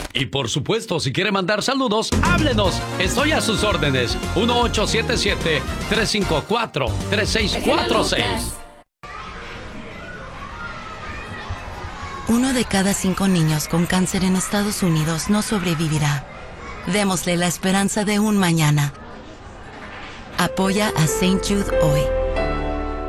Y por supuesto, si quiere mandar saludos, háblenos. Estoy a sus órdenes. 1877-354-3646. 1 de cada 5 niños con cáncer en Estados Unidos no sobrevivirá. Démosle la esperanza de un mañana. Apoya a St. Jude hoy.